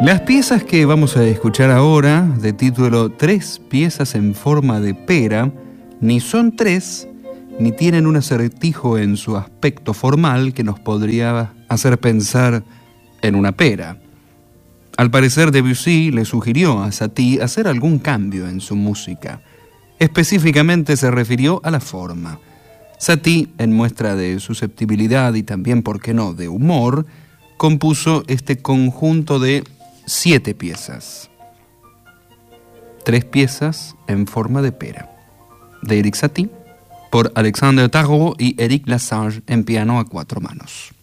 Las piezas que vamos a escuchar ahora, de título Tres piezas en forma de pera, ni son tres, ni tienen un acertijo en su aspecto formal que nos podría hacer pensar en una pera. Al parecer, Debussy le sugirió a Satie hacer algún cambio en su música. Específicamente se refirió a la forma. Satie, en muestra de susceptibilidad y también, por qué no, de humor, compuso este conjunto de 7 piezas. 3 piezas en forma de pera, de Erik Satie, por Alexandre Tarot y Éric Lesage en piano a 4 manos.